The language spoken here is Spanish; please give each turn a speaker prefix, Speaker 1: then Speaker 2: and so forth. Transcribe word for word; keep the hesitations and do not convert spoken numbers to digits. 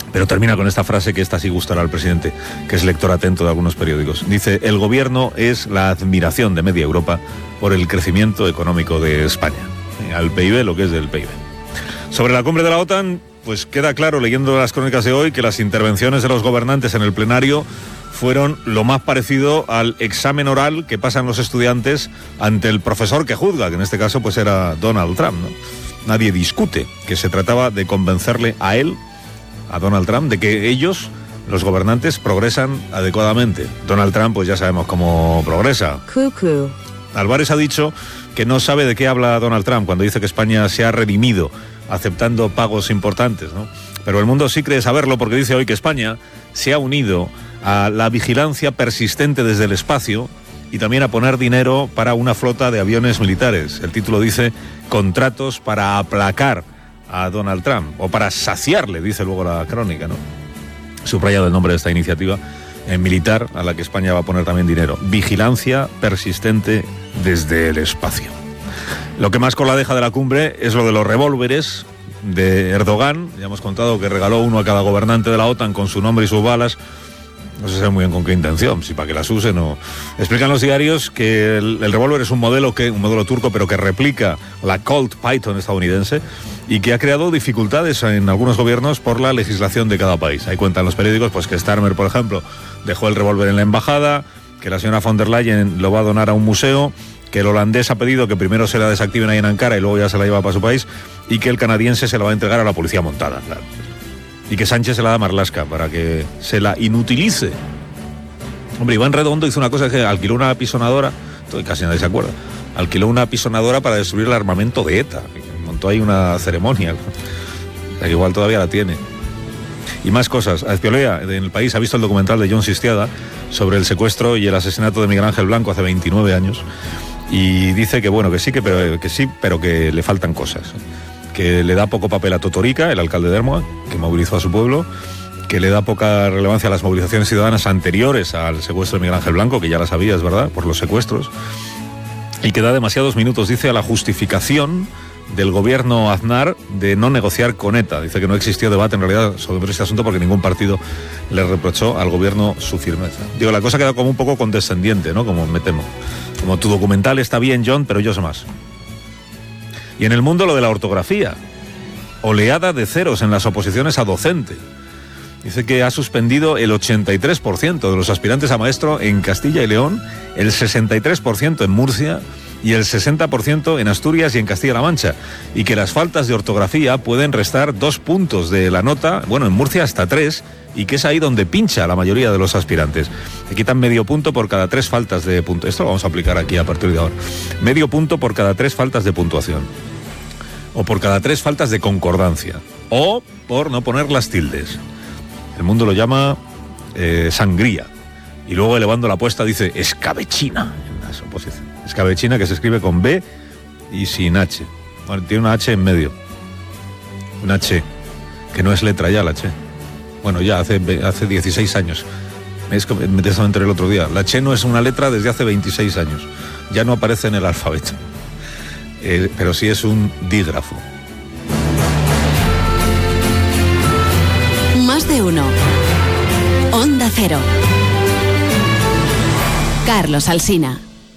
Speaker 1: Pero termina con esta frase que esta sí gustará al presidente, que es lector atento de algunos periódicos. Dice: el gobierno es la admiración de media Europa por el crecimiento económico de España. Al P I B lo que es del P I B. Sobre la cumbre de la OTAN, pues queda claro, leyendo las crónicas de hoy, que las intervenciones de los gobernantes en el plenario fueron lo más parecido al examen oral que pasan los estudiantes ante el profesor que juzga, que en este caso pues era Donald Trump, ¿no? Nadie discute que se trataba de convencerle a él, a Donald Trump, de que ellos, los gobernantes, progresan adecuadamente. Donald Trump, pues ya sabemos cómo progresa.
Speaker 2: Cuckoo.
Speaker 1: Álvarez ha dicho que no sabe de qué habla Donald Trump cuando dice que España se ha redimido aceptando pagos importantes, ¿no? Pero el mundo sí cree saberlo, porque dice hoy que España se ha unido a la vigilancia persistente desde el espacio y también a poner dinero para una flota de aviones militares. El título dice: contratos para aplacar a Donald Trump, o para saciarle, dice luego la crónica, ¿no? Subrayado el nombre de esta iniciativa en militar, a la que España va a poner también dinero. Vigilancia persistente desde el espacio. Lo que más cola deja de la cumbre es lo de los revólveres de Erdogan. Ya hemos contado que regaló uno a cada gobernante de la OTAN con su nombre y sus balas. No se sabe muy bien con qué intención, si para que las usen o... Explican los diarios que el, el revólver es un modelo que un modelo turco, pero que replica la Colt Python estadounidense y que ha creado dificultades en algunos gobiernos por la legislación de cada país. Ahí cuentan los periódicos pues que Starmer, por ejemplo, dejó el revólver en la embajada, que la señora von der Leyen lo va a donar a un museo, que el holandés ha pedido que primero se la desactiven ahí en Ankara y luego ya se la lleva para su país, y que el canadiense se la va a entregar a la policía montada, claro. Y que Sánchez se la da a Marlaska para que se la inutilice. Hombre, Iván Redondo hizo una cosa, que alquiló una apisonadora, casi nadie se acuerda, alquiló una apisonadora para destruir el armamento de ETA, montó ahí una ceremonia, que igual todavía la tiene. Y más cosas. Azpiolea, en El País, ha visto el documental de Jon Sistiada sobre el secuestro y el asesinato de Miguel Ángel Blanco hace veintinueve años, y dice que bueno, que sí, que, pero, que sí, pero que le faltan cosas. Que le da poco papel a Totorica, el alcalde de Ermua, que movilizó a su pueblo, que le da poca relevancia a las movilizaciones ciudadanas anteriores al secuestro de Miguel Ángel Blanco, que ya las sabía, es verdad, por los secuestros, y que da demasiados minutos, dice, a la justificación del gobierno Aznar de no negociar con ETA. Dice que no existió debate en realidad sobre este asunto porque ningún partido le reprochó al gobierno su firmeza. Digo, la cosa queda como un poco condescendiente, ¿no? Como me temo. Como tu documental está bien, John, pero yo sé más. Y en el mundo lo de la ortografía. Oleada de ceros en las oposiciones a docente. Dice que ha suspendido el ochenta y tres por ciento de los aspirantes a maestro en Castilla y León, el sesenta y tres por ciento en Murcia y el sesenta por ciento en Asturias y en Castilla-La Mancha. Y que las faltas de ortografía pueden restar dos puntos de la nota, bueno, en Murcia hasta tres, y que es ahí donde pincha la mayoría de los aspirantes. Le quitan medio punto por cada tres faltas de puntuación. Esto lo vamos a aplicar aquí a partir de ahora. Medio punto por cada tres faltas de puntuación. O por cada tres faltas de concordancia. O por no poner las tildes. El mundo lo llama eh, sangría. Y luego, elevando la apuesta, dice escabechina en las oposiciones. Escabechina, que se escribe con B y sin H. Bueno, tiene una H en medio. Una H, que no es letra ya la H. Bueno, ya hace, hace dieciséis años. Es que me he entre el otro día. La H no es una letra desde hace veintiséis años. Ya no aparece en el alfabeto. Eh, pero sí es un dígrafo.
Speaker 2: Más de uno. Onda Cero. Carlos Alsina.